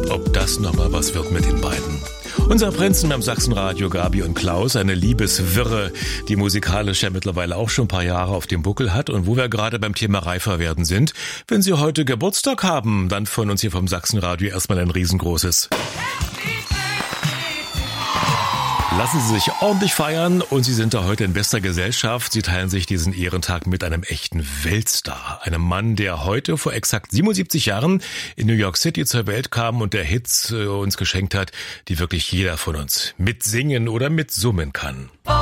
ob das nochmal was wird mit den beiden. Unser Prinzen beim Sachsenradio, Gabi und Klaus, eine Liebeswirre, die musikalisch ja mittlerweile auch schon ein paar Jahre auf dem Buckel hat. Und wo wir gerade beim Thema reifer werden sind, wenn Sie heute Geburtstag haben, dann von uns hier vom Sachsenradio erstmal ein riesengroßes. Lassen Sie sich ordentlich feiern und Sie sind da heute in bester Gesellschaft. Sie teilen sich diesen Ehrentag mit einem echten Weltstar. Einem Mann, der heute vor exakt 77 Jahren in New York City zur Welt kam und der Hits uns geschenkt hat, die wirklich jeder von uns mitsingen oder mitsummen kann.